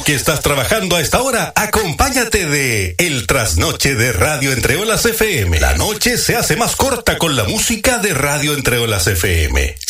Tú que estás trabajando a esta hora, acompáñate de El Trasnoche de Radio Entre Olas FM. La noche se hace más corta con la música de Radio Entre Olas FM.